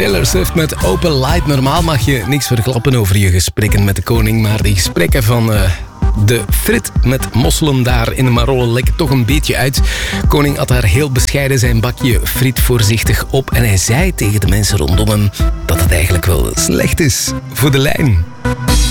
Taylor Swift met Open Light. Normaal mag je niks verklappen over je gesprekken met de koning, maar die gesprekken van de frit met mosselen daar in de Marollen lekken toch een beetje uit. Koning at daar heel bescheiden zijn bakje friet voorzichtig op en hij zei tegen de mensen rondom hem dat het eigenlijk wel slecht is voor de lijn.